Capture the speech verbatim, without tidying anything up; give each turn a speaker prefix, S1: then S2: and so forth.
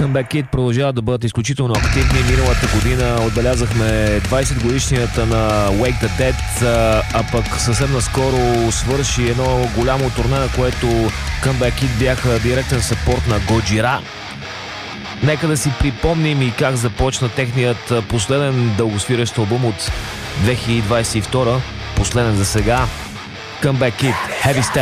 S1: Comeback Kid продължават да бъдат изключително активни. Миналата година отбелязахме двайсет годишнията на Wake the Dead, а пък съвсем наскоро свърши едно голямо турне, на което Comeback Kid бяха директен съпорт на Годжира. Нека да си припомним и как започна техният последен дългосвирещ албум от две хиляди двайсет и втора, последен за сега. Comeback Kid, Heavy Step.